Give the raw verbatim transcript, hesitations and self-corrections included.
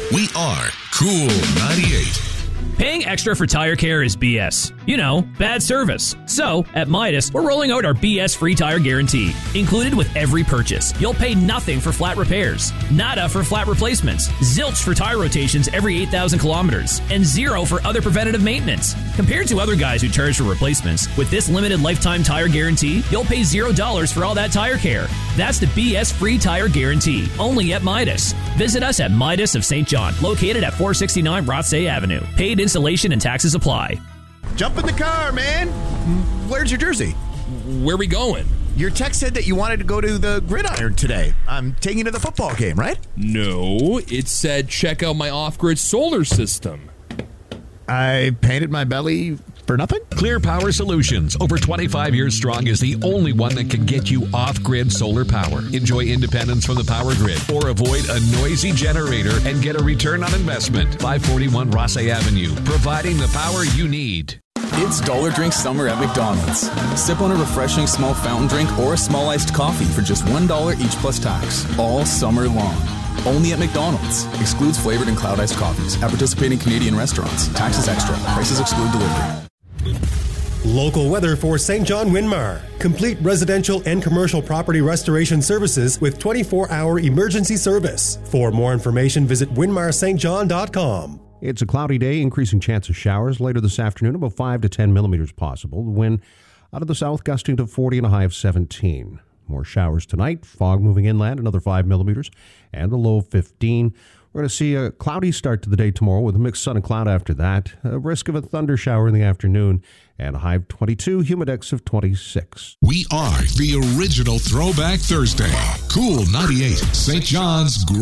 We are Cool ninety-eight. Paying extra for tire care is B S. You know, bad service. So, at Midas, we're rolling out our B S free tire guarantee. Included with every purchase, you'll pay nothing for flat repairs, nada for flat replacements, zilch for tire rotations every eight thousand kilometers, and zero for other preventative maintenance. Compared to other guys who charge for replacements, with this limited lifetime tire guarantee, you'll pay zero dollars for all that tire care. That's the B S free tire guarantee, only at Midas. Visit us at Midas of Saint John, located at four sixty-nine Rothsay Avenue. Paid installation and taxes apply. Jump in the car, man. Where's your jersey? Where we going? Your text said that you wanted to go to the Gridiron today. I'm taking you to the football game, right? No, it said check out my off-grid solar system. I painted my belly for nothing? Clear Power Solutions, over twenty-five years strong, is the only one that can get you off-grid solar power. Enjoy independence from the power grid or avoid a noisy generator and get a return on investment. five forty-one Rothsay Avenue, providing the power you need. It's Dollar Drink Summer at McDonald's. Sip on a refreshing small fountain drink or a small iced coffee for just one dollar each plus tax, all summer long. Only at McDonald's. Excludes flavored and cloud iced coffees at participating Canadian restaurants. Taxes extra. Prices exclude delivery. Local weather for Saint John Winmar. Complete residential and commercial property restoration services with twenty-four hour emergency service. For more information, visit winmar st john dot com. It's a cloudy day, increasing chance of showers later this afternoon, about five to ten millimeters possible. The wind out of the south gusting to forty and a high of seventeen. More showers tonight, fog moving inland, another five millimeters, and a low of fifteen. We're going to see a cloudy start to the day tomorrow with a mixed sun and cloud after that. A risk of a thunder shower in the afternoon, and a high of twenty-two, humidex of twenty-six. We are the original Throwback Thursday. Cool ninety-eight, Saint John's